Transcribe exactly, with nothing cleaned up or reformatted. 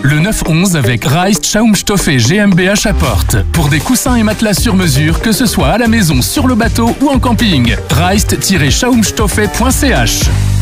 Le neuf onze avec Reist Schaumstoffe GmbH apporte. Pour des coussins et matelas sur mesure, que ce soit à la maison, sur le bateau ou en camping. Reist Schaumstoffe point c h